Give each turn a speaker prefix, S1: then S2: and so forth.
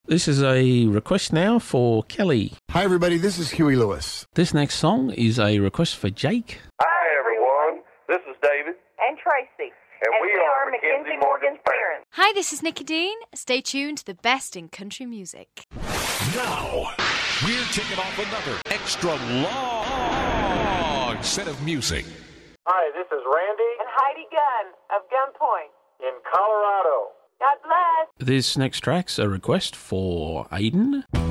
S1: This is a request now for Kelly.
S2: Hi, everybody. This is Huey Lewis.
S1: This next song is a request for Jake.
S3: Hi, everyone. This is David.
S4: And Tracy.
S3: And we are Mackenzie Morgan's parents.
S5: Hi, this is Nikki Dean. Stay tuned to the best in country music.
S6: Now, we're kicking off another extra long set of music.
S7: Hi, this is Randy
S4: And Heidi Gunn of Gunpoint.
S7: in Colorado.
S4: God bless.
S1: This next track's a request for Aiden.